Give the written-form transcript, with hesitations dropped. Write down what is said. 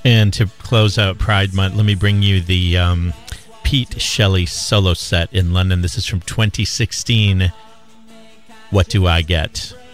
And to close out Pride Month, let me bring you the Pete Shelley solo set in London. This is from 2016. What Do I Get?